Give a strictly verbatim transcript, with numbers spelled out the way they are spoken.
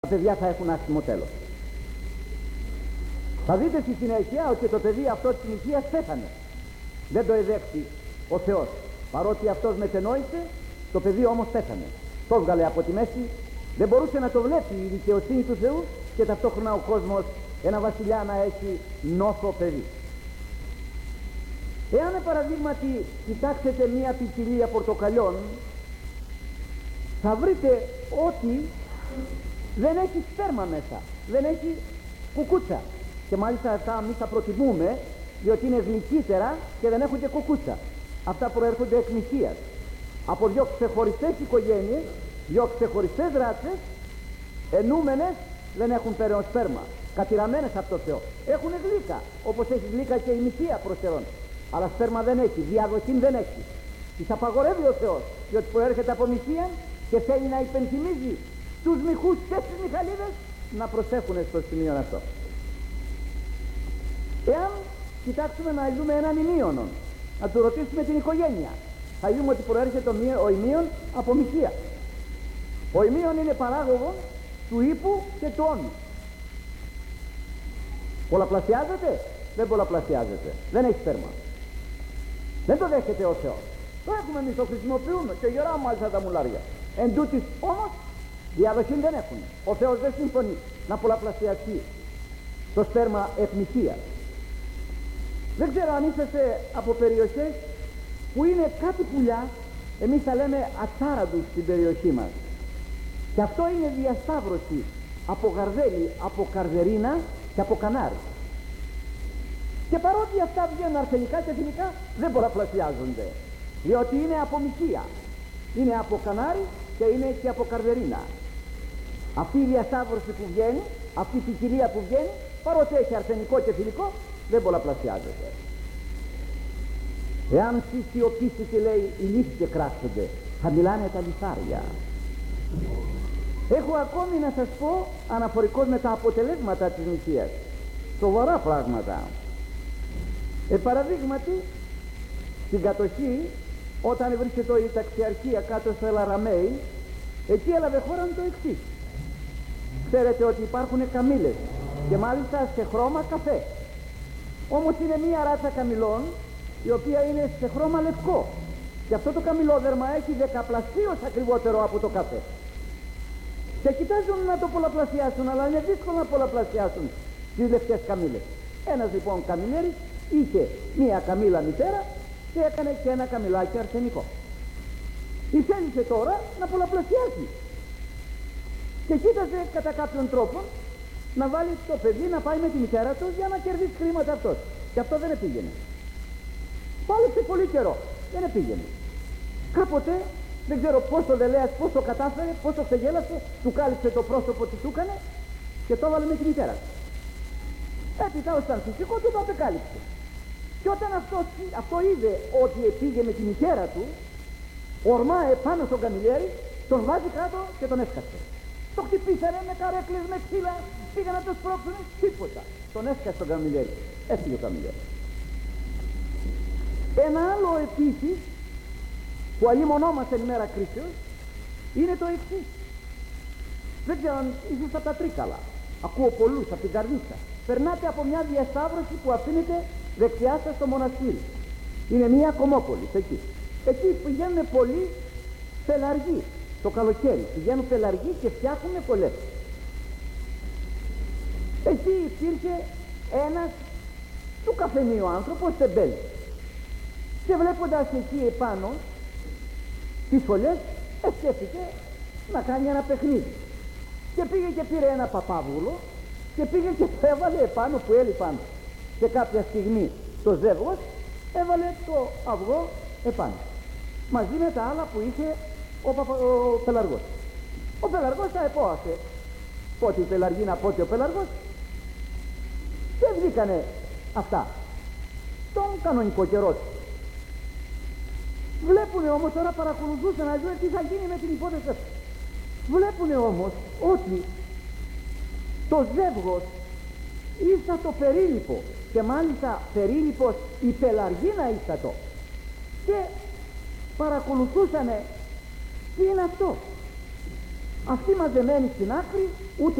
τα παιδιά θα έχουν άσχημο τέλος. Θα δείτε στη συνέχεια ότι το παιδί αυτό της ηλικίας πέθανε. Δεν το εδέχθη ο Θεός. Παρότι αυτός μετενόησε, το παιδί όμως πέθανε. Το έβγαλε από τη μέση, δεν μπορούσε να το βλέπει η δικαιοσύνη του Θεού και ταυτόχρονα ο κόσμος ένα βασιλιά να έχει νόθο παιδί. Εάν παραδείγματι κοιτάξετε μία ποικιλία πορτοκαλιών, θα βρείτε ότι δεν έχει σπέρμα μέσα, δεν έχει κουκούτσα. Και μάλιστα αυτά εμείς τα προτιμούμε, διότι είναι γλυκύτερα και δεν έχουν και κουκούτσα. Αυτά προέρχονται εκ μοιχείας. Από δυο ξεχωριστές οικογένειες, δυο ξεχωριστές ράτσες, ενούμενες, δεν έχουν περαιό σπέρμα, κατηραμένες από το Θεό. Έχουν γλύκα, όπως έχει γλύκα και η μοιχεία προς Θεόν. Αλλά σπέρμα δεν έχει, διαδοχή δεν έχει. Τις απαγορεύει ο Θεός, διότι προέρχεται από μοιχεία και θέλει να υπενθυμίζει τους μοιχούς και τις μιχαλίδες να προσέχουν στο σημείο αυτό. Εάν κοιτάξουμε να δούμε έναν ημίωνο, να του ρωτήσουμε την οικογένεια, θα δούμε ότι προέρχεται ο ημίων από μοιχεία. Ο ημίων είναι παράγωγο του ύπου και του όνου. Πολλαπλασιάζεται? Δεν πολλαπλασιάζεται. Δεν έχει σπέρμα. Δεν το δέχεται ο Θεός. Το έχουμε εμείς, το χρησιμοποιούμε και γερά μάλιστα τα μουλάρια. Εν τούτης όμως διαδοχή δεν έχουν. Ο Θεός δεν συμφωνεί να πολλαπλασιαστεί το σπέρμα εθνικίας. Δεν ξέρω αν είσαστε από περιοχές που είναι κάτι πουλιά, εμείς τα λέμε ατσάραντους στην περιοχή μας. Και αυτό είναι διασταύρωση από γαρδέλι, από καρδερίνα και από κανάρι. Και παρότι αυτά βγαίνουν αρσενικά και εθνικά, δεν πολλαπλασιάζονται, διότι είναι από μοιχεία, είναι από κανάρι και είναι και από καρδερίνα. Αυτή η διασταύρωση που βγαίνει, αυτή η ποικιλία που βγαίνει, παρότι έχει αρσενικό και θηλυκό, δεν πολλαπλασιάζεται. Εάν σιωπήσετε, λέει, οι λύθοι και κράξονται, θα μιλάνε τα λιθάρια. Έχω ακόμη να σας πω αναφορικώς με τα αποτελέσματα της νηστείας, σοβαρά πράγματα. Ε, παραδείγματι, στην κατοχή, όταν βρίσκεται η ταξιαρχία κάτω στο Ελαραμέι, εκεί έλαβε χώρα το εξής. Ξέρετε ότι υπάρχουν καμήλες και μάλιστα σε χρώμα καφέ. Όμως είναι μία ράτσα καμηλών η οποία είναι σε χρώμα λευκό. Και αυτό το καμηλόδερμα έχει δεκαπλασίως ακριβότερο από το καφέ. Και κοιτάζουν να το πολλαπλασιάσουν, αλλά είναι δύσκολο να πολλαπλασιάσουν τις λευκές καμήλες. Ένας λοιπόν καμιλέρης είχε μία καμήλα μητέρα και έκανε και ένα καμιλάκι αρσενικό. Ήθελησε τώρα να πολλαπλασιάσει. Και κοίταζε κατά κάποιον τρόπο να βάλει το παιδί να πάει με τη μητέρα του για να κερδίσει χρήματα αυτός. Και αυτό δεν επήγαινε. Πάλεψε πολύ καιρό. Δεν επήγαινε. Κάποτε, δεν ξέρω πώς το δελέας, πώς το κατάφερε, πώς το ξεγέλασε, του κάλυψε το πρόσωπο τι του έκανε και το έβαλε με τη μητέρα του. Έπειτα ως ήταν φυσικό του το απεκάλυψε. Και όταν αυτό, αυτό είδε ότι πήγε με τη μητέρα του, ορμάει πάνω στον καμιλιέρι, τον βάζει κάτω και τον έσκασε. Το χτυπήσανε με καρέκλες, με ξύλα, πήγαν να το σπρώξουν, τίποτα. Τον έσκασε τον καμιλιέρι. Έφυγε ο καμιλιέρι. Ένα άλλο επίσης που αλλήμωνόμαστε εν ημέρα κρίσεως είναι το εξής. Δεν ξέρω αν είσαστε από τα Τρίκαλα. Ακούω πολλούς από την Καρδίτσα. Περνάτε από μια διασταύρωση που αφήνεται δεξιά σας στο μοναστήρι. Είναι μια κομμόπολη εκεί. Εκεί πηγαίνουν πολλοί πελαργοί. Το καλοκαίρι πηγαίνουν πελαργοί και φτιάχνουν πολλές. Εκεί υπήρχε ένας του καφενείου άνθρωπος τεμπέλ. Και βλέποντας εκεί επάνω τις φωλιές, σκέφτηκε να κάνει ένα παιχνίδι. Και πήγε και πήρε ένα παπάβουλο και πήγε και το έβαλε επάνω που έλειπαν σε κάποια στιγμή το ζεύγος, έβαλε το αυγό επάνω μαζί με τα άλλα που είχε ο, παπα, ο πελαργός. Ο πελαργός τα επόασε πότε η πελαργίνα, πότε ο πελαργός. Δεν βγήκανε αυτά τον κανονικό καιρό του. Βλέπουνε όμως, τώρα παρακολουθούσαν να δουν τι θα γίνει με την υπόθεση αυτή. Βλέπουνε όμως ότι το ζεύγος ήρθα το περίλυπο και μάλιστα περίλυπος η πελαργίνα ήρθα το και παρακολουθούσανε τι είναι αυτό. Αυτοί μαζεμένοι στην άκρη, ούτε